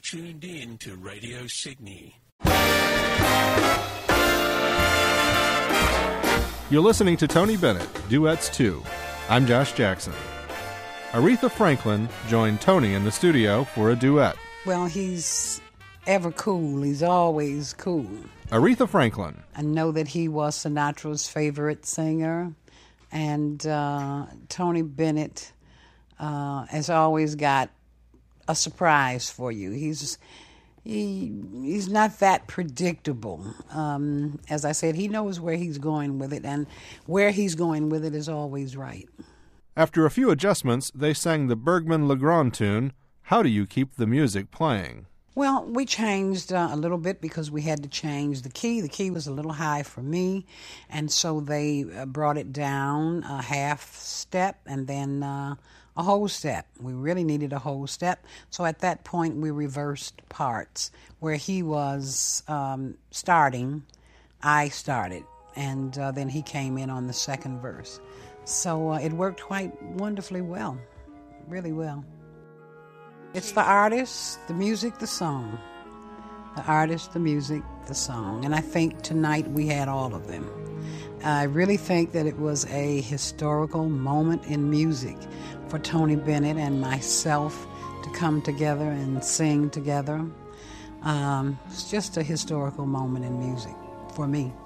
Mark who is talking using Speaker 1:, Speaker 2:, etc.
Speaker 1: tuned in to Radio Sydney.
Speaker 2: You're listening to Tony Bennett, Duets 2. I'm Josh Jackson. Aretha Franklin joined Tony in the studio for a duet.
Speaker 3: Well, he's ever cool. He's always cool.
Speaker 2: Aretha Franklin.
Speaker 3: I know that he was Sinatra's favorite singer, and Tony Bennett has always got a surprise for you. He's not that predictable. As I said, he knows where he's going with it, and where he's going with it is always right.
Speaker 2: After a few adjustments, they sang the Bergman-Legrand tune, How Do You Keep the Music Playing?
Speaker 3: Well, we changed a little bit because we had to change the key. The key was a little high for me, and so they brought it down a half step and then a whole step. We really needed a whole step. So at that point, we reversed parts. Where he was starting, I started, and then he came in on the second verse. So it worked quite wonderfully well, really well. It's the artist, the music, the song. The artist, the music, the song. And I think tonight we had all of them. I really think that it was a historical moment in music for Tony Bennett and myself to come together and sing together. It's just a historical moment in music for me.